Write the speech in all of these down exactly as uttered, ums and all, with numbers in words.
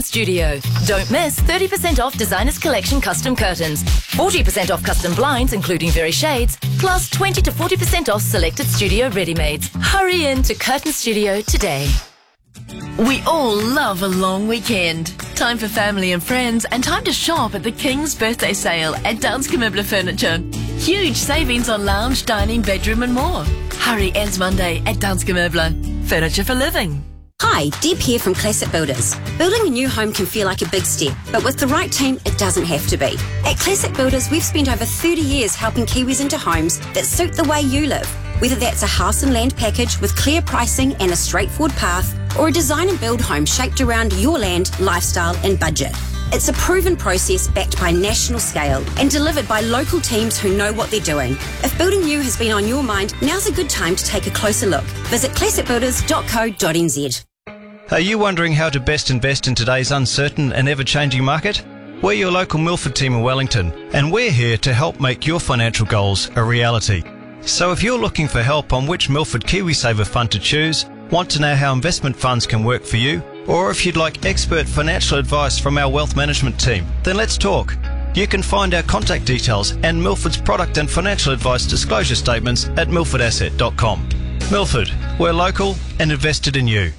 Studio. Don't miss thirty percent off Designers Collection custom curtains, forty percent off custom blinds including very shades, plus twenty to forty percent off selected studio ready-mades. Hurry in to Curtain Studio today. We all love a long weekend. Time for family and friends and time to shop at the King's Birthday Sale at Danske Møbler Furniture. Huge savings on lounge, dining, bedroom and more. Hurry ends Monday at Danske Møbler. Furniture for living. Hi, Deb here from Classic Builders. Building a new home can feel like a big step, but with the right team, it doesn't have to be. At Classic Builders, we've spent over thirty years helping Kiwis into homes that suit the way you live. Whether that's a house and land package with clear pricing and a straightforward path, or a design and build home shaped around your land, lifestyle and budget. It's a proven process backed by national scale and delivered by local teams who know what they're doing. If building new has been on your mind, now's a good time to take a closer look. Visit classic builders dot co dot n z. Are you wondering how to best invest in today's uncertain and ever-changing market? We're your local Milford team in Wellington, and we're here to help make your financial goals a reality. So if you're looking for help on which Milford KiwiSaver fund to choose, want to know how investment funds can work for you, or if you'd like expert financial advice from our wealth management team, then let's talk. You can find our contact details and Milford's product and financial advice disclosure statements at milford asset dot com. Milford, we're local and invested in you.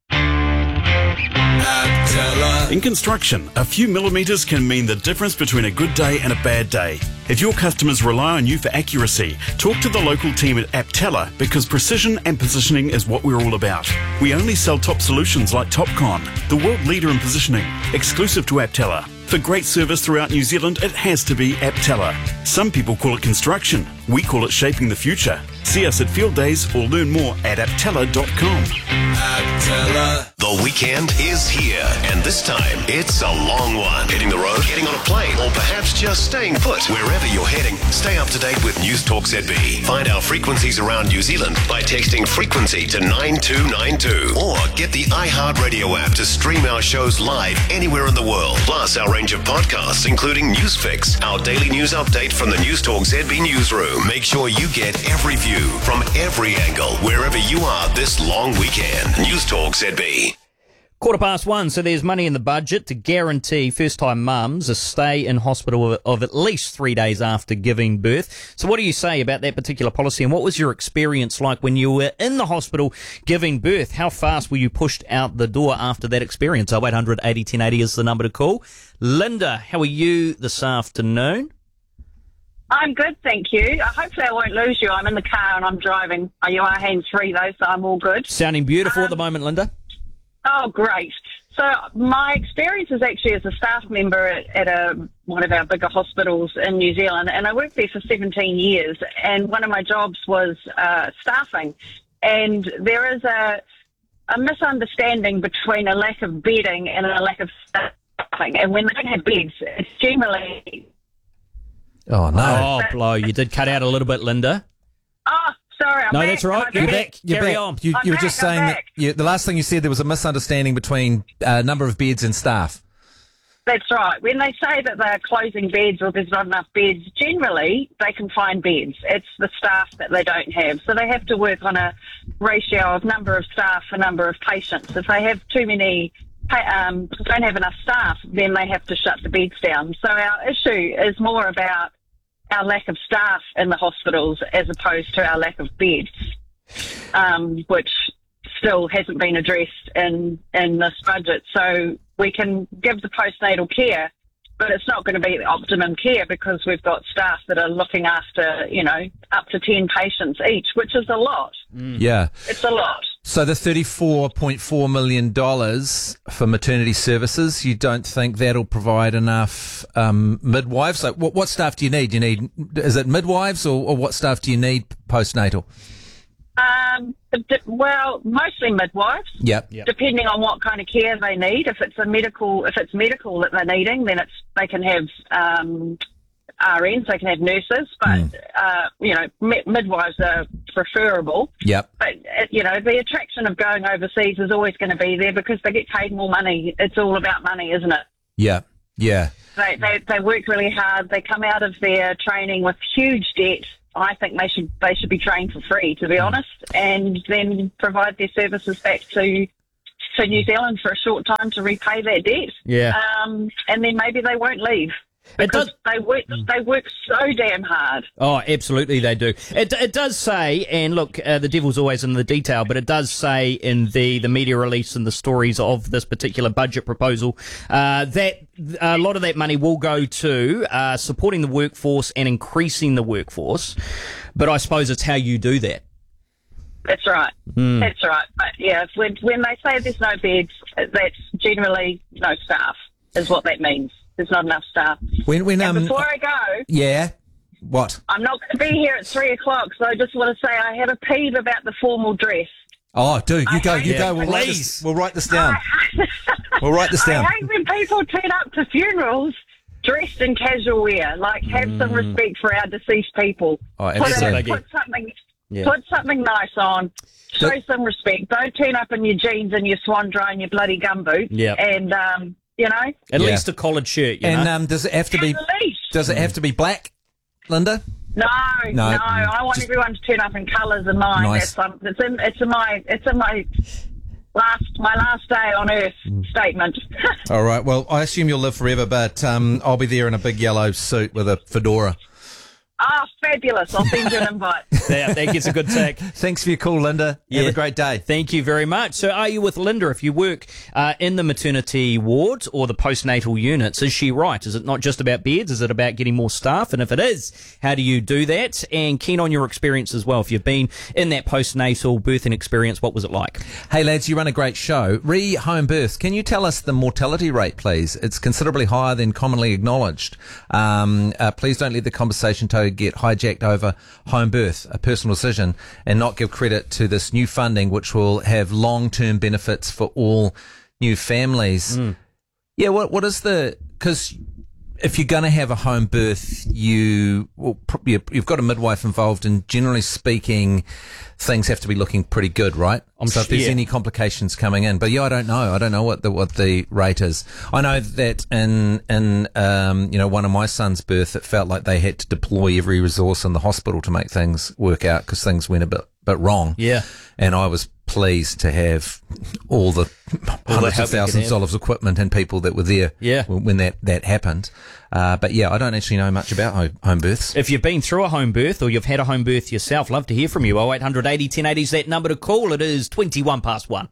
In construction, a few millimetres can mean the difference between a good day and a bad day. If your customers rely on you for accuracy, talk to the local team at Aptella because precision and positioning is what we're all about. We only sell top solutions like Topcon, the world leader in positioning, exclusive to Aptella. For great service throughout New Zealand, it has to be Aptella. Some people call it construction. We call it shaping the future. See us at Field Days or learn more at aptella dot com. Aptella. The weekend is here, and this time it's a long one. Hitting the road, getting on a plane, or perhaps just staying put. Wherever you're heading, stay up to date with News Talk Z B. Find our frequencies around New Zealand by texting frequency to nine two nine two, or get the iHeartRadio app to stream our shows live anywhere in the world. Plus our range of podcasts, including Newsfix, our daily news update from the News Talk Z B newsroom. Make sure you get every view from every angle, wherever you are this long weekend. News Talk Z B. Quarter past one, so there's money in the budget to guarantee first-time mums a stay in hospital of, of at least three days after giving birth. So what do you say about that particular policy, and what was your experience like when you were in the hospital giving birth? How fast were you pushed out the door after that experience? oh eight hundred eighty ten eighty is the number to call. Linda, how are you this afternoon? I'm good, thank you. Hopefully I won't lose you. I'm in the car and I'm driving. You are hands-free though, so I'm all good. Sounding beautiful um, at the moment, Linda. Oh, great. So my experience is actually as a staff member at, at a, one of our bigger hospitals in New Zealand, and I worked there for seventeen years, and one of my jobs was uh, staffing. And there is a, a misunderstanding between a lack of bedding and a lack of staffing. And when they don't have beds, it's generally... Oh, no. Oh, blow. You did cut out a little bit, Linda. Oh, sorry. I'm no, back. that's right. I'm You're back. back. You're Carry back. on. You, I'm you were back, just I'm saying that back. you, the last thing you said, there was a misunderstanding between a uh, number of beds and staff. That's right. When they say that they're closing beds or there's not enough beds, generally they can find beds. It's the staff that they don't have. So they have to work on a ratio of number of staff for number of patients. If they have too many, um, don't have enough staff, then they have to shut the beds down. So our issue is more about our lack of staff in the hospitals as opposed to our lack of beds, um, which still hasn't been addressed in, in this budget. So we can give the postnatal care, but it's not going to be the optimum care because we've got staff that are looking after, you know, up to ten patients each, which is a lot. Mm. Yeah. It's a lot. So the thirty-four point four million dollars for maternity services, you don't think that'll provide enough um, midwives? Like, what, what staff do you need? Do you need, is it midwives or, or what staff do you need postnatal? Um, well, mostly midwives. Yep. yep. Depending on what kind of care they need. If it's a medical, if it's medical that they're needing, then it's they can have um, R Ns, they can have nurses. But mm. uh, you know, mi- midwives are preferable. Yep. But uh, you know, the attraction of going overseas is always going to be there because they get paid more money. It's all about money, isn't it? Yeah. Yeah. They they, they work really hard. They come out of their training with huge debt. I think they should they should be trained for free, to be honest, and then provide their services back to to New Zealand for a short time to repay their debt. Yeah. Um, and then maybe they won't leave. It Because does- they work, they work so damn hard. Oh, absolutely, they do. It, it does say, and look, uh, the devil's always in the detail, but it does say in the, the media release and the stories of this particular budget proposal uh, that a lot of that money will go to uh, supporting the workforce and increasing the workforce. But I suppose it's how you do that. That's right. Mm. That's right. But yeah, when, when they say there's no beds, that's generally no staff, is what that means. There's not enough staff. When, when, and um, before I go, yeah, what? I'm not going to be here at three o'clock, so I just want to say I have a peeve about the formal dress. Oh, dude, you I go, you hate go. it. We'll write, Please. this, we'll write this down. We'll write this down. I hate when people turn up to funerals dressed in casual wear. Like, have some respect for our deceased people. Oh, put, absolutely. a, put something, Yeah. put something nice on. Show But- some respect. Don't turn up in your jeans and your swan dry and your bloody gumboots. Yeah. And um, you know, At Yeah. least a collared shirt, you And know. um, does it have to be? at least. Does it have to be black, Linda? No, No, no, I want just- everyone to turn up in colours in mine. Nice. That's, um, it's in, it's in my, it's in my last, my last day on Earth Mm. statement. All right. Well, I assume you'll live forever, but um, I'll be there in a big yellow suit with a fedora. Ah, fabulous! I'll send you an invite. that, that gets a good take. Thanks for your call, Linda. Have Yeah. a great day. Thank you very much. So are you with Linda? If you work uh, in the maternity ward or the postnatal units, is she right? Is it not just about beds? Is it about getting more staff? And if it is, how do you do that? And keen on your experience as well. If you've been in that postnatal birthing experience, what was it like? Hey, lads, you run a great show. Re home birth. Can you tell us the mortality rate, please? It's considerably higher than commonly acknowledged. Um, uh, please don't let the conversation toe get hijacked over home birth, a personal decision, and not give credit to this new funding, which will have long-term benefits for all new families. Mm. Yeah, what what is the... Because if you're going to have a home birth, you well, you- you've got a midwife involved, and generally speaking, things have to be looking pretty good, right? I'm so if there's sure- any complications coming in, but yeah, I don't know. I don't know what the what the rate is. I know that in in um, you know one of my son's birth, it felt like they had to deploy every resource in the hospital to make things work out because things went a bit bit wrong. Yeah. And I was pleased to have all the hundreds help of you can thousands of have. dollars equipment and people that were there Yeah. when when that, that happened. Uh, but yeah, I don't actually know much about home, home births. If you've been through a home birth or you've had a home birth yourself, love to hear from you. oh eight hundred eighty ten eighty is that number to call. It is twenty-one past one.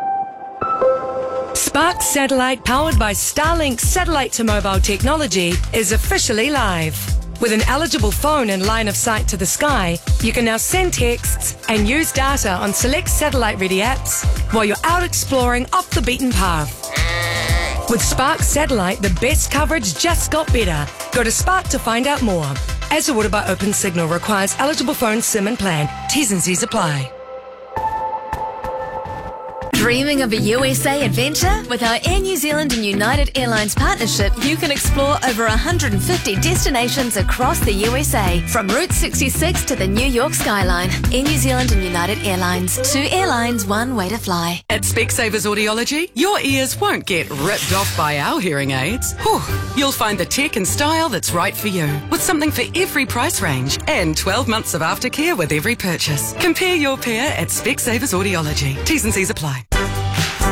Spark Satellite, powered by Starlink satellite to mobile technology, is officially live. With an eligible phone and line of sight to the sky, you can now send texts and use data on select satellite-ready apps while you're out exploring off the beaten path. With Spark Satellite, the best coverage just got better. Go to Spark to find out more. As ordered by Open Signal, requires eligible phone SIM and plan. T's and C's apply. Dreaming of a U S A adventure? With our Air New Zealand and United Airlines partnership, you can explore over one hundred fifty destinations across the U S A. From Route sixty-six to the New York skyline. Air New Zealand and United Airlines. Two airlines, one way to fly. At Specsavers Audiology, your ears won't get ripped off by our hearing aids. Whew. You'll find the tech and style that's right for you, with something for every price range and twelve months of aftercare with every purchase. Compare your pair at Specsavers Audiology. T's and C's apply.